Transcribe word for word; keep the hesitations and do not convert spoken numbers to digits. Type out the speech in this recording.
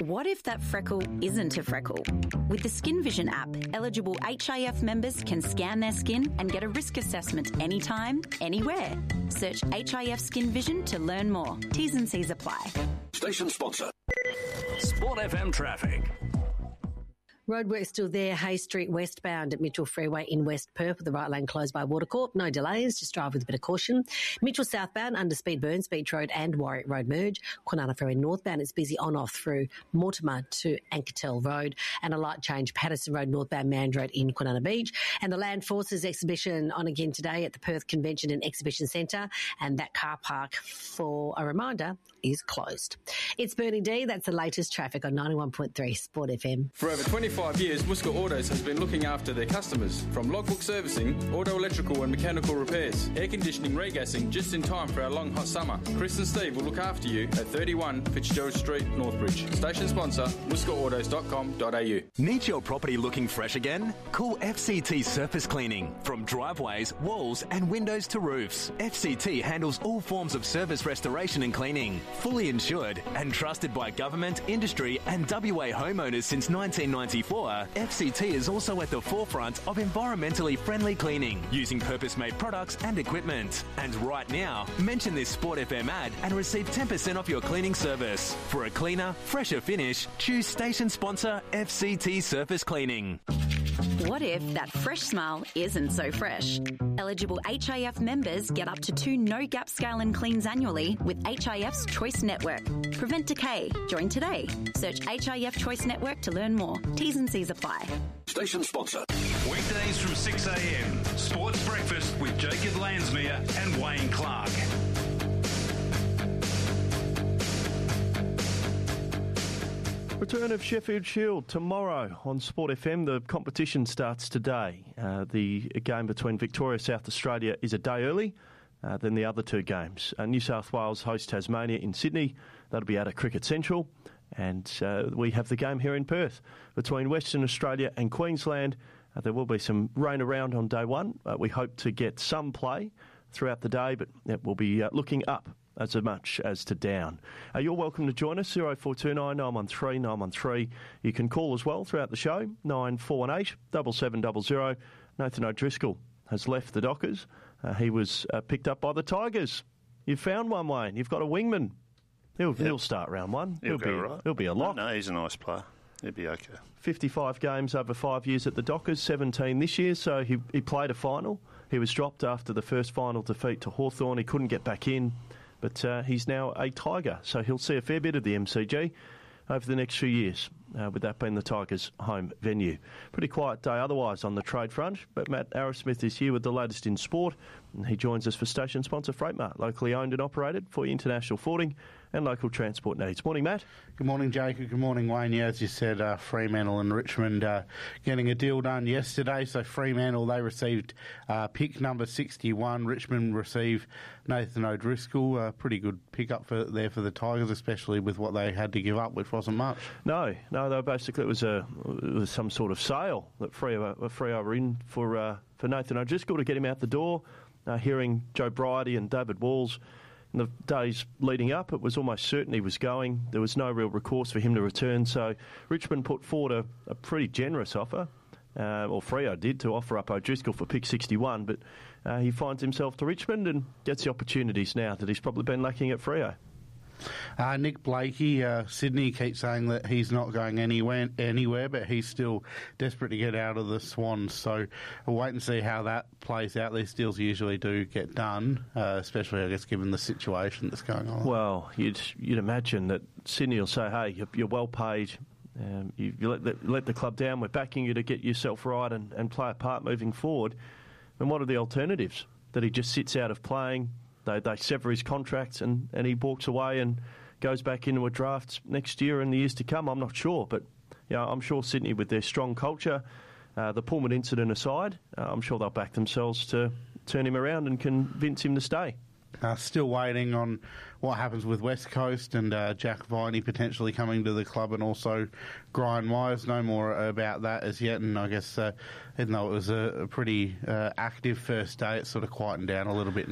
What if that freckle isn't a freckle? With the Skin Vision app, eligible H I F members can scan their skin and get a risk assessment anytime, anywhere. Search H I F Skin Vision to learn more. T's and C's apply. Station sponsor. Sport F M traffic. Roadwork still there, Hay Street westbound at Mitchell Freeway in West Perth with the right lane closed by Watercorp. No delays, just drive with a bit of caution. Mitchell southbound under Speed Burns Beach Road and Warwick Road merge. Kwinana Ferry northbound, it's busy on off through Mortimer to Anketel Road, and a light change Patterson Road northbound Mand Road in Kwinana Beach. And the Land Forces exhibition on again today at the Perth Convention and Exhibition Centre, and that car park, for a reminder, is closed. It's Bernie D, that's the latest traffic on ninety-one point three Sport F M. For over twenty-five years, Muscat Autos has been looking after their customers. From logbook servicing, auto electrical and mechanical repairs, air conditioning, regassing, just in time for our long hot summer. Chris and Steve will look after you at thirty-one Fitzgerald Street, Northbridge. Station sponsor, muscat autos dot com dot a u. Need your property looking fresh again? Call F C T Surface Cleaning. From driveways, walls and windows to roofs, F C T handles all forms of surface restoration and cleaning. Fully insured and trusted by government, industry and W A homeowners since nineteen ninety-four, F C T is also at the forefront of environmentally friendly cleaning, using purpose-made products and equipment. And right now, mention this Sport F M ad and receive ten percent off your cleaning service. For a cleaner, fresher finish, choose station sponsor F C T Surface Cleaning. What if that fresh smile isn't so fresh? Eligible H I F members get up to two no-gap scale and cleans annually with H I F's Choice Network. Prevent decay. Join today. Search H I F Choice Network to learn more. T's and C's apply. Station sponsor. Weekdays from six a m. Sports Breakfast with Jacob Lansmere and Wayne Clark. Return of Sheffield Shield tomorrow on Sport F M. The competition starts today. Uh, the game between Victoria South Australia is a day early uh, than the other two games. Uh, New South Wales host Tasmania in Sydney. That'll be out at Cricket Central. And uh, we have the game here in Perth between Western Australia and Queensland. Uh, there will be some rain around on day one. Uh, we hope to get some play throughout the day, but yeah, we'll be uh, looking up as much as to down. Uh, you're welcome to join us, oh four two nine, nine one three, nine one three. You can call as well throughout the show, nine four one eight, seven seven zero zero. Nathan O'Driscoll has left the Dockers. Uh, he was uh, picked up by the Tigers. You've found one, Wayne. You've got a wingman. He'll, yep. he'll start round one. He'll, he'll go be, right. He'll be a lock. No, no, he's a nice player. He'll be okay. fifty-five games over five years at the Dockers, seventeen this year, so he, he played a final. He was dropped after the first final defeat to Hawthorn. He couldn't get back in. But uh, he's now a Tiger, so he'll see a fair bit of the M C G over the next few years, uh, with that being the Tigers' home venue. Pretty quiet day otherwise on the trade front, but Matt Arrowsmith is here with the latest in sport, and he joins us for station sponsor Freightmart, locally owned and operated for international forwarding and local transport needs. Morning, Matt. Good morning, Jacob. Good morning, Wayne. Yeah, as you said, uh, Fremantle and Richmond uh, getting a deal done yesterday. So Fremantle, they received uh, pick number sixty-one. Richmond received Nathan O'Driscoll. A uh, pretty good pickup for there for the Tigers, especially with what they had to give up, which wasn't much. No, no. They were basically, it was a it was some sort of sale that Freo, Freo were in for uh, for Nathan O'Driscoll to get him out the door. Uh, hearing Joe Bridie and David Walls in the days leading up, it was almost certain he was going. There was no real recourse for him to return, so Richmond put forward a, a pretty generous offer, uh, or Freo did, to offer up O'Driscoll for pick sixty-one, but uh, he finds himself to Richmond and gets the opportunities now that he's probably been lacking at Freo. Uh, Nick Blakey, uh, Sydney keeps saying that he's not going anywhere, anywhere, but he's still desperate to get out of the Swans. So we'll wait and see how that plays out. These deals usually do get done, uh, especially, I guess, given the situation that's going on. Well, you'd you'd imagine that Sydney will say, "Hey, you're, you're well paid. Um, you, you let, the, let the club down. We're backing you to get yourself right and, and play a part moving forward." And what are the alternatives? That he just sits out of playing. They, they sever his contracts and, and he walks away and goes back into a draft next year and the years to come. I'm not sure, but you know, I'm sure Sydney, with their strong culture, uh, the Pullman incident aside, uh, I'm sure they'll back themselves to turn him around and convince him to stay. Uh, still waiting on what happens with West Coast and uh, Jack Viney potentially coming to the club, and also Brian Myers. No more about that as yet, and I guess uh, even though it was a, a pretty uh, active first day, it's sort of quietened down a little bit